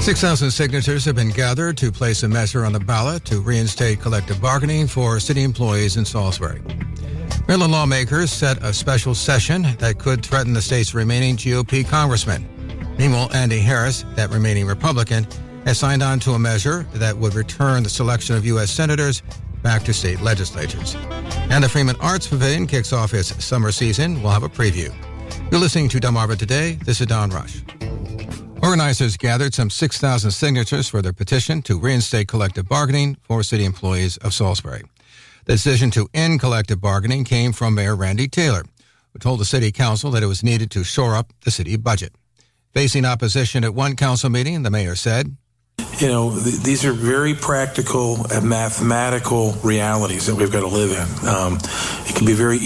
6,000 signatures have been gathered to place a measure on the ballot to reinstate collective bargaining for city employees in Salisbury. Maryland lawmakers set a special session that could threaten the state's remaining GOP congressman. Meanwhile, Andy Harris, that remaining Republican, has signed on to a measure that would return the selection of U.S. senators back to state legislatures. And the Freeman Arts Pavilion kicks off its summer season. We'll have a preview. You're listening to Delmarva Today. This is Don Rush. Organizers gathered some 6,000 signatures for their petition to reinstate collective bargaining for city employees of Salisbury. The decision to end collective bargaining came from Mayor Randy Taylor, who told the city council that it was needed to shore up the city budget. Facing opposition at one council meeting, the mayor said, "You know, these are very practical and mathematical realities that we've got to live in. It can be very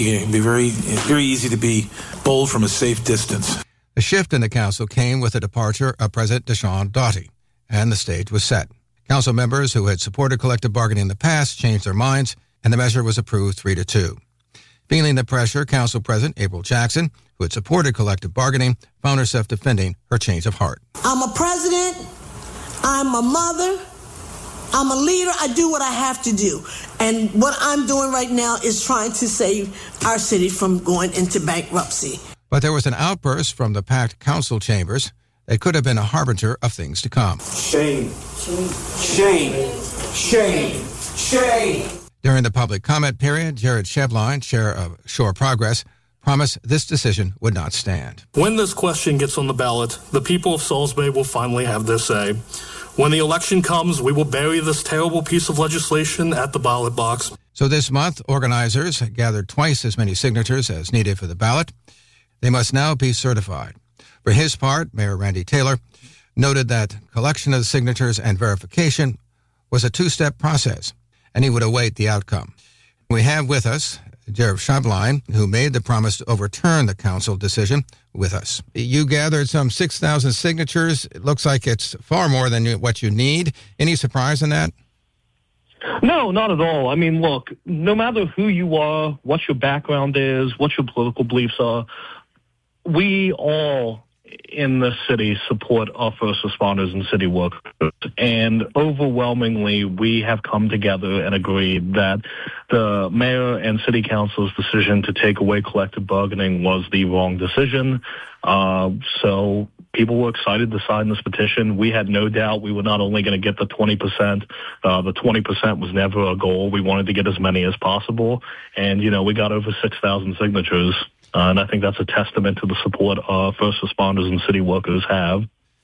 easy to be bold from a safe distance." A shift in the council came with the departure of President Deshaun Doughty, and the stage was set. Council members who had supported collective bargaining in the past changed their minds, and the measure was approved 3-2. Feeling the pressure, Council President April Jackson, who had supported collective bargaining, found herself defending her change of heart. I'm a president. I'm a mother. I'm a leader. I do what I have to do. And what I'm doing right now is trying to save our city from going into bankruptcy. But there was an outburst from the packed council chambers that could have been a harbinger of things to come. Shame. Shame. Shame. Shame. During the public comment period, Jared Shevline, chair of Shore Progress, promised this decision would not stand. When this question gets on the ballot, the people of Salisbury will finally have their say. When the election comes, we will bury this terrible piece of legislation at the ballot box. So this month, organizers gathered twice as many signatures as needed for the ballot. They must now be certified. For his part, Mayor Randy Taylor noted that collection of the signatures and verification was a two-step process, and he would await the outcome. We have with us Jared Shevline, who made the promise to overturn the council decision, with us. You gathered some 6,000 signatures. It looks like it's far more than what you need. Any surprise in that? No, not at all. I mean, look, no matter who you are, what your background is, what your political beliefs are, we all in the city support our first responders and city workers. And overwhelmingly, we have come together and agreed that the mayor and city council's decision to take away collective bargaining was the wrong decision. So people were excited to sign this petition. We had no doubt we were not only going to get the 20%, the 20% was never a goal. We wanted to get as many as possible. And, you know, we got over 6,000 signatures. And I think that's a testament to the support first responders and city workers have.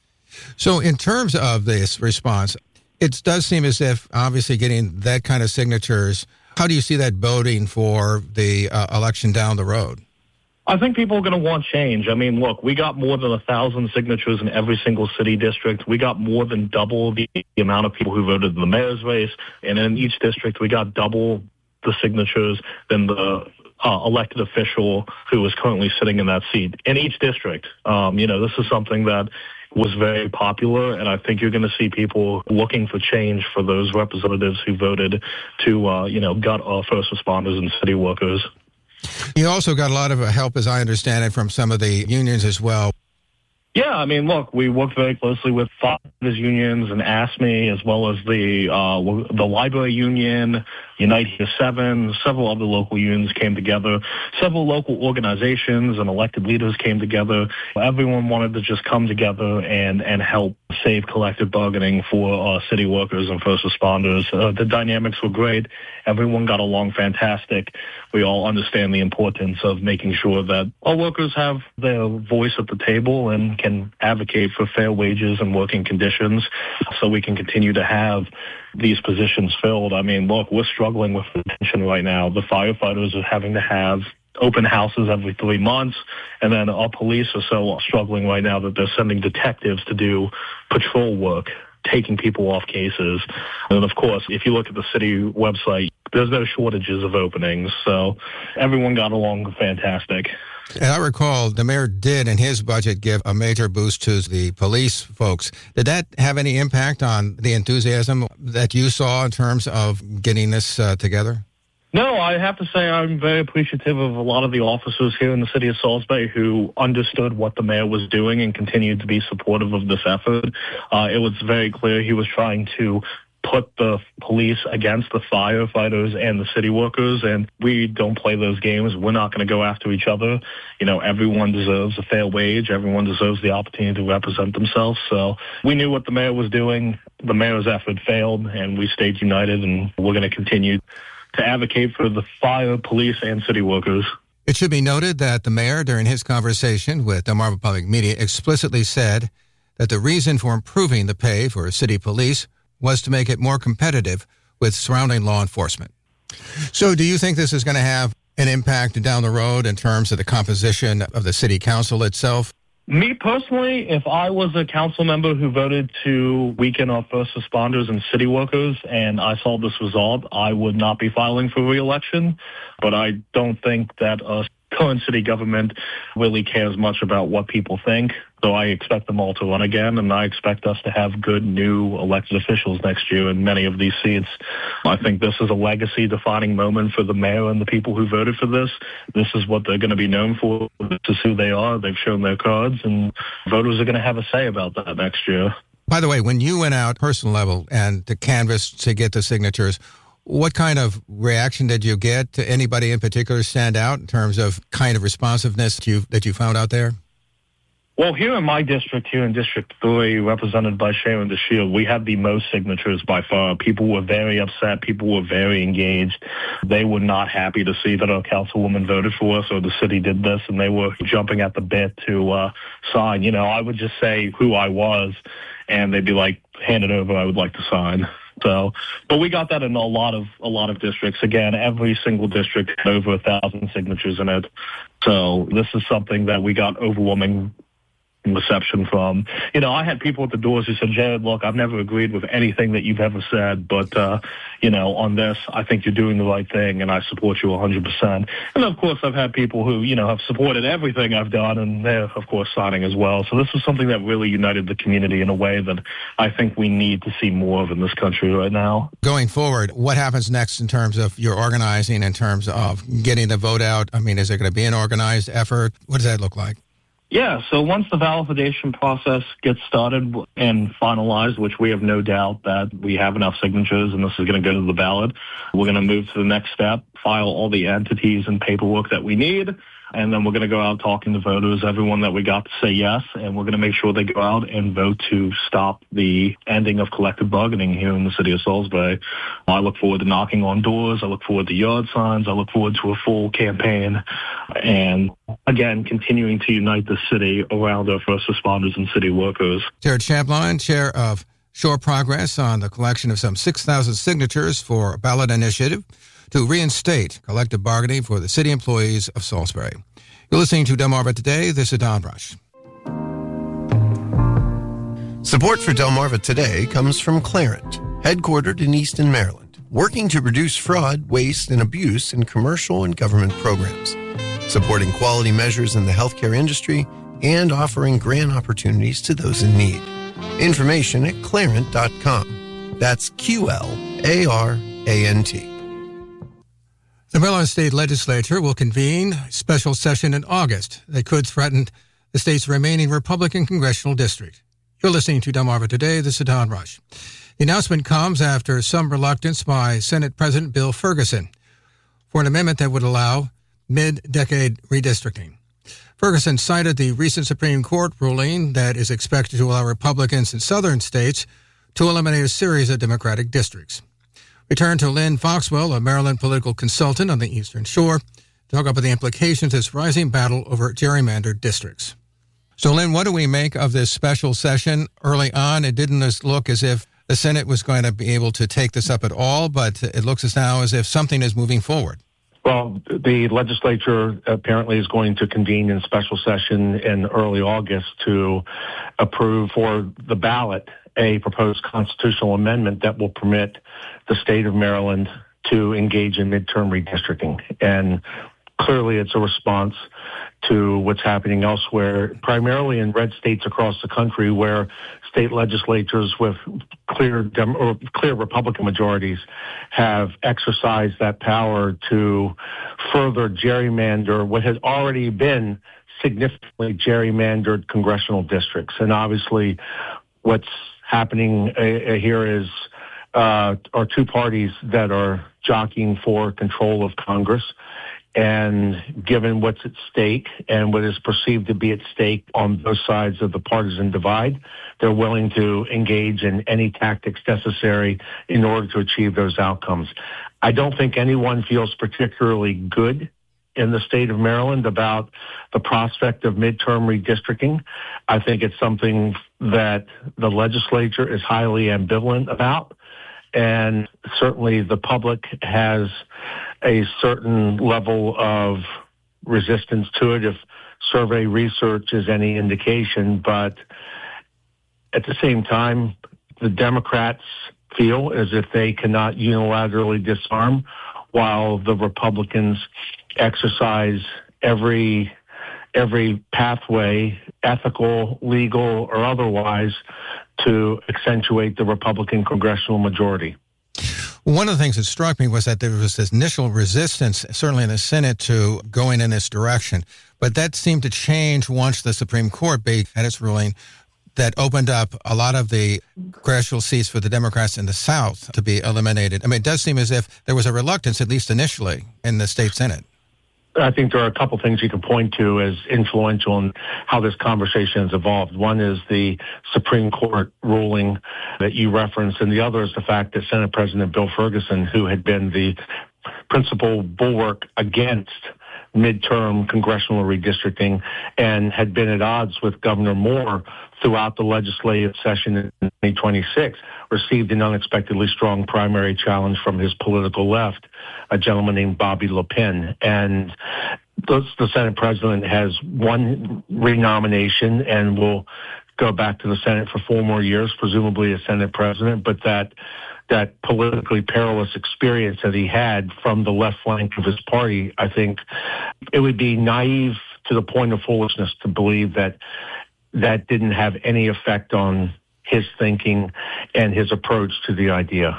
So in terms of this response, it does seem as if obviously getting that kind of signatures, how do you see that boding for the election down the road? I think people are going to want change. I mean, look, we got more than 1,000 signatures in every single city district. We got more than double the amount of people who voted in the mayor's race. And in each district, we got double the signatures than the elected official who is currently sitting in that seat in each district. This is something that was very popular, and I think you're going to see people looking for change for those representatives who voted to, gut our first responders and city workers. You also got a lot of help, as I understand it, from some of the unions as well. Yeah, I mean, look, we worked very closely with Fathers unions and ASME, as well as the Library Union, Unite Here 7, several other local unions came together. Several local organizations and elected leaders came together. Everyone wanted to just come together and help save collective bargaining for city workers and first responders. The dynamics were great. Everyone got along fantastic. We all understand the importance of making sure that our workers have their voice at the table and can advocate for fair wages and working conditions so we can continue to have these positions filled. I mean, look, we're struggling with retention right now. The firefighters are having to have open houses every 3 months, and then our police are so struggling right now that they're sending detectives to do patrol work, taking people off cases. And of course, if you look at the city website, there's no shortages of openings. So everyone got along fantastic. And I recall the mayor did in his budget give a major boost to the police folks. Did that have any impact on the enthusiasm that you saw in terms of getting this together? No, I have to say I'm very appreciative of a lot of the officers here in the city of Salisbury who understood what the mayor was doing and continued to be supportive of this effort. It was very clear he was trying to put the police against the firefighters and the city workers, and we don't play those games. We're not going to go after each other. You know, everyone deserves a fair wage. Everyone deserves the opportunity to represent themselves. So we knew what the mayor was doing. The mayor's effort failed, and we stayed united, and we're going to continue to advocate for the fire, police, and city workers. It should be noted that the mayor, during his conversation with Delmarva Public Media, explicitly said that the reason for improving the pay for city police was to make it more competitive with surrounding law enforcement. So do you think this is going to have an impact down the road in terms of the composition of the city council itself? Me personally, if I was a council member who voted to weaken our first responders and city workers and I saw this result, I would not be filing for re-election. But I don't think that a current city government really cares much about what people think. So I expect them all to run again, and I expect us to have good new elected officials next year in many of these seats. I think this is a legacy-defining moment for the mayor and the people who voted for this. This is what they're going to be known for. This is who they are. They've shown their cards, and voters are going to have a say about that next year. By the way, when you went out personal level and to canvass to get the signatures, what kind of reaction did you get? To anybody in particular stand out in terms of kind of responsiveness that you found out there? Well, here in my district, here in District 3, represented by Sharon DeShield, we had the most signatures by far. People were very upset. People were very engaged. They were not happy to see that our councilwoman voted for us or the city did this, and they were jumping at the bit to sign. You know, I would just say who I was, and they'd be like, hand it over, I would like to sign. So, but we got that in a lot of districts. Again, every single district had over 1,000 signatures in it. So this is something that we got overwhelming reception from. You know, I had people at the doors who said, Jared, look, I've never agreed with anything that you've ever said, but, you know, on this, I think you're doing the right thing, and I support you 100%. And, of course, I've had people who, you know, have supported everything I've done, and they're, of course, signing as well. So this is something that really united the community in a way that I think we need to see more of in this country right now. Going forward, what happens next in terms of your organizing, in terms of getting the vote out? I mean, is there going to be an organized effort? What does that look like? Yeah, so once the validation process gets started and finalized, which we have no doubt that we have enough signatures and this is going to go to the ballot, we're going to move to the next step, file all the entities and paperwork that we need, and then we're going to go out talking to voters, everyone that we got to say yes, and we're going to make sure they go out and vote to stop the ending of collective bargaining here in the city of Salisbury. I look forward to knocking on doors. I look forward to yard signs. I look forward to a full campaign. And again, continuing to unite the city around our first responders and city workers. Jared Chambliss, chair of Shore Progress, on the collection of some 6,000 signatures for a ballot initiative to reinstate collective bargaining for the city employees of Salisbury. You're listening to Delmarva Today. This is Don Rush. Support for Delmarva Today comes from Clarent, headquartered in Easton, Maryland, working to reduce fraud, waste, and abuse in commercial and government programs, supporting quality measures in the healthcare industry, and offering grant opportunities to those in need. Information at clarent.com. That's QLARANT. The Maryland State Legislature will convene a special session in August that could threaten the state's remaining Republican congressional district. You're listening to Delmarva Today. This is Don Rush. The announcement comes after some reluctance by Senate President Bill Ferguson for an amendment that would allow mid-decade redistricting. Ferguson cited the recent Supreme Court ruling that is expected to allow Republicans in southern states to eliminate a series of Democratic districts. We turn to Lynn Foxwell, a Maryland political consultant on the Eastern Shore, to talk about the implications of this rising battle over gerrymandered districts. So, Lynn, what do we make of this special session? Early on, it didn't look as if the Senate was going to be able to take this up at all, but it looks now as if something is moving forward. Well, the legislature apparently is going to convene in special session in early August to approve for the ballot a proposed constitutional amendment that will permit the state of Maryland to engage in midterm redistricting. And clearly it's a response to what's happening elsewhere, primarily in red states across the country where state legislatures with clear Republican majorities have exercised that power to further gerrymander what has already been significantly gerrymandered congressional districts. And obviously what's happening here is are two parties that are jockeying for control of Congress. And given what's at stake and what is perceived to be at stake on both sides of the partisan divide, they're willing to engage in any tactics necessary in order to achieve those outcomes. I don't think anyone feels particularly good in the state of Maryland about the prospect of midterm redistricting. I think it's something that the legislature is highly ambivalent about. And certainly the public has a certain level of resistance to it if survey research is any indication. But at the same time, the Democrats feel as if they cannot unilaterally disarm while the Republicans exercise every pathway, ethical, legal, or otherwise, to accentuate the Republican congressional majority. One of the things that struck me was that there was this initial resistance, certainly in the Senate, to going in this direction. But that seemed to change once the Supreme Court had its ruling that opened up a lot of the congressional seats for the Democrats in the South to be eliminated. I mean, it does seem as if there was a reluctance, at least initially, in the state Senate. I think there are a couple things you can point to as influential in how this conversation has evolved. One is the Supreme Court ruling that you referenced, and the other is the fact that Senate President Bill Ferguson, who had been the principal bulwark against midterm congressional redistricting and had been at odds with Governor Moore throughout the legislative session in 2026, received an unexpectedly strong primary challenge from his political left, a gentleman named Bobby Le Pen. And the Senate president has one renomination and will go back to the Senate for 4 more years, presumably as Senate president, but that politically perilous experience that he had from the left flank of his party, I think it would be naive to the point of foolishness to believe that didn't have any effect on his thinking and his approach to the idea.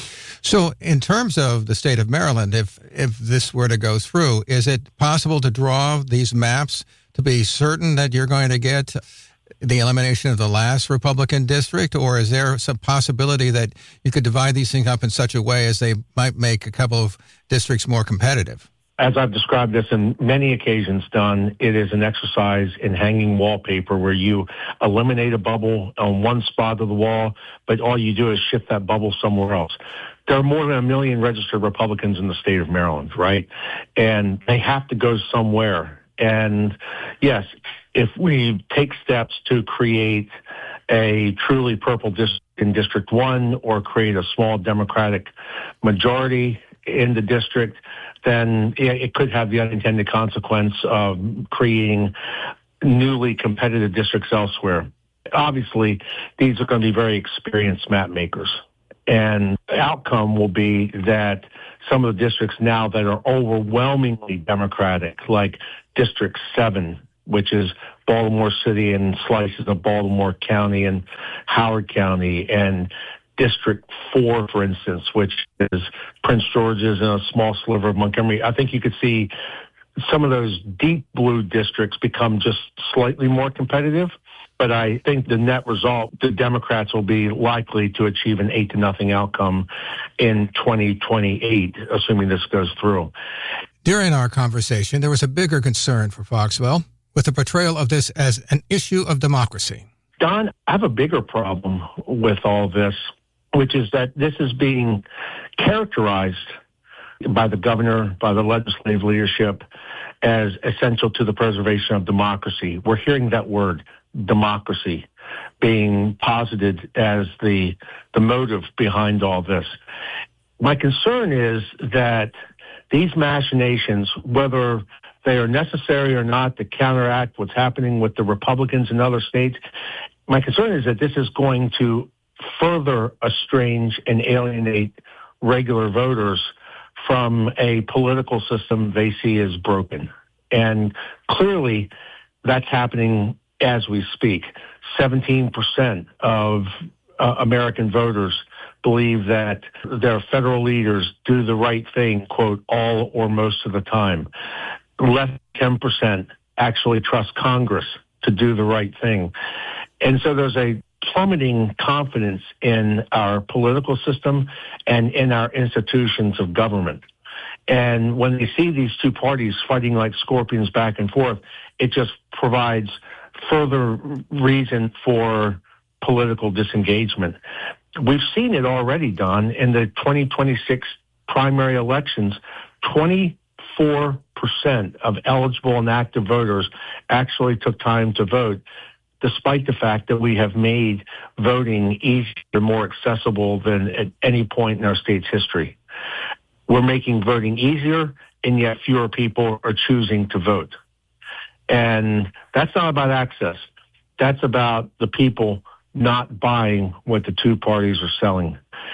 So in terms of the state of Maryland, if this were to go through, is it possible to draw these maps to be certain that you're going to get the elimination of the last Republican district, or is there some possibility that you could divide these things up in such a way as they might make a couple of districts more competitive? As I've described this in many occasions, Don, it is an exercise in hanging wallpaper where you eliminate a bubble on one spot of the wall, but all you do is shift that bubble somewhere else. There are more than 1 million registered Republicans in the state of Maryland, right? And they have to go somewhere. And yes, if we take steps to create a truly purple district in District 1 or create a small Democratic majority in the district, then it could have the unintended consequence of creating newly competitive districts elsewhere. Obviously, these are going to be very experienced map makers. And the outcome will be that some of the districts now that are overwhelmingly Democratic, like District 7, which is Baltimore City and slices of Baltimore County and Howard County, and District 4, for instance, which is Prince George's and a small sliver of Montgomery. I think you could see some of those deep blue districts become just slightly more competitive. But I think the net result, the Democrats will be likely to achieve an 8-0 outcome in 2028, assuming this goes through. During our conversation, there was a bigger concern for Foxwell with the portrayal of this as an issue of democracy. Don, I have a bigger problem with all this, which is that this is being characterized by the governor, by the legislative leadership, as essential to the preservation of democracy. We're hearing that word, democracy, being posited as the motive behind all this. My concern is that these machinations, whether they are necessary or not to counteract what's happening with the Republicans in other states, my concern is that this is going to further estrange and alienate regular voters from a political system they see as broken. And clearly that's happening as we speak. 17% of American voters believe that their federal leaders do the right thing, quote, all or most of the time. Less than 10% actually trust Congress to do the right thing. And so there's a plummeting confidence in our political system and in our institutions of government. And when they see these two parties fighting like scorpions back and forth, it just provides further reason for political disengagement. We've seen it already, Don, in the 2026 primary elections. 24% of eligible and active voters actually took time to vote, despite the fact that we have made voting easier, more accessible than at any point in our state's history. We're making voting easier, and yet fewer people are choosing to vote. And that's not about access. That's about the people not buying what the two parties are selling.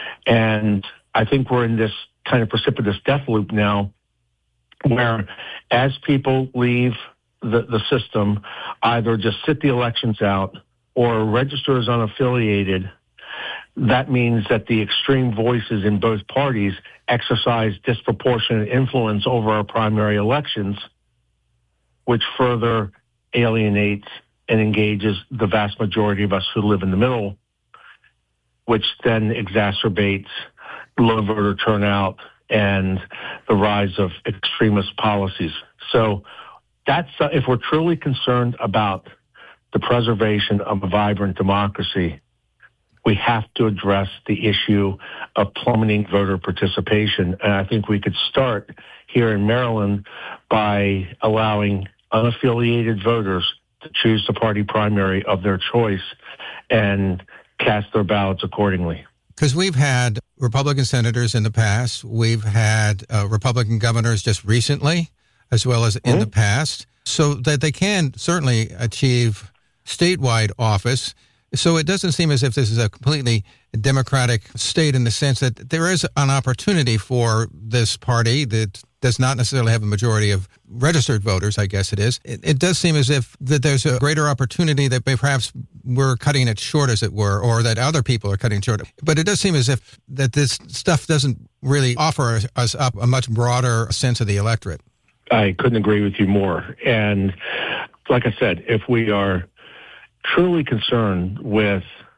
And I think we're in this kind of precipitous death loop now, where as people leave the system, either just sit the elections out or register as unaffiliated, that means that the extreme voices in both parties exercise disproportionate influence over our primary elections, which further alienates and engages the vast majority of us who live in the middle, which then exacerbates low voter turnout and the rise of extremist policies. So that's if we're truly concerned about the preservation of a vibrant democracy, we have to address the issue of plummeting voter participation. And I think we could start here in Maryland by allowing unaffiliated voters to choose the party primary of their choice and cast their ballots accordingly. Because we've had Republican senators in the past. We've had Republican governors just recently, as well as in the past, so that they can certainly achieve statewide office. So it doesn't seem as if this is a completely democratic state in the sense that there is an opportunity for this party that does not necessarily have a majority of registered voters, I guess it is. It does seem as if that there's a greater opportunity that perhaps we're cutting it short, as it were, or that other people are cutting it short. But it does seem as if that this stuff doesn't really offer us up a much broader sense of the electorate. I couldn't agree with you more. And like I said, if we are truly concerned with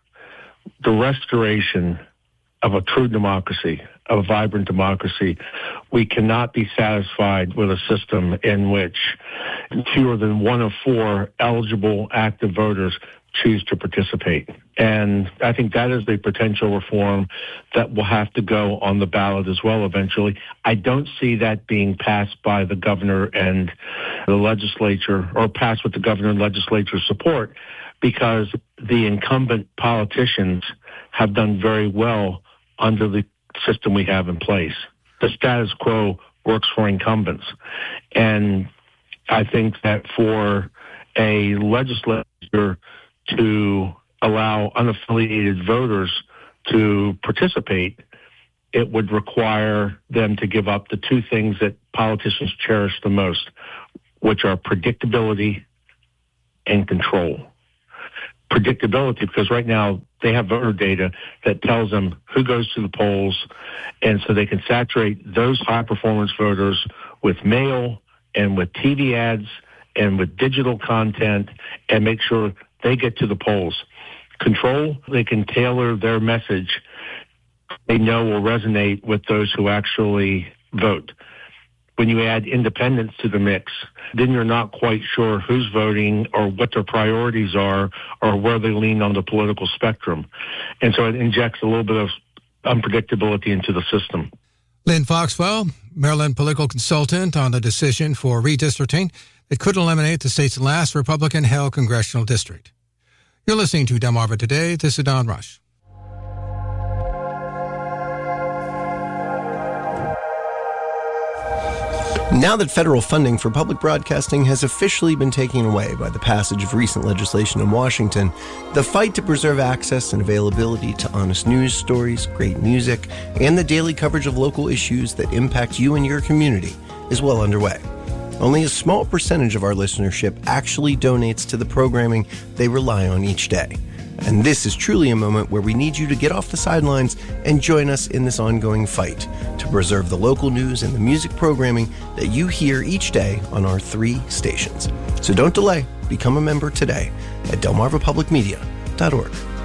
the restoration of a true democracy, of a vibrant democracy, we cannot be satisfied with a system in which fewer than 1 of 4 eligible active voters choose to participate. And I think that is the potential reform that will have to go on the ballot as well eventually. I don't see that being passed by the governor and the legislature, or passed with the governor and legislature support, because the incumbent politicians have done very well under the system we have in place. The status quo works for incumbents. And I think that for a legislature to allow unaffiliated voters to participate, it would require them to give up the two things that politicians cherish the most, which are predictability and control. Predictability, because right now they have voter data that tells them who goes to the polls, and so they can saturate those high-performance voters with mail and with TV ads and with digital content and make sure they get to the polls. Control, they can tailor their message they know will resonate with those who actually vote. When you add independents to the mix, then you're not quite sure who's voting or what their priorities are or where they lean on the political spectrum. And so it injects a little bit of unpredictability into the system. Lynn Foxwell, Maryland political consultant on the decision for redistricting that could eliminate the state's last Republican-held congressional district. You're listening to Delmarva Today. This is Don Rush. Now that federal funding for public broadcasting has officially been taken away by the passage of recent legislation in Washington, the fight to preserve access and availability to honest news stories, great music, and the daily coverage of local issues that impact you and your community is well underway. Only a small percentage of our listenership actually donates to the programming they rely on each day. And this is truly a moment where we need you to get off the sidelines and join us in this ongoing fight to preserve the local news and the music programming that you hear each day on our 3 stations. So don't delay. Become a member today at delmarvapublicmedia.org.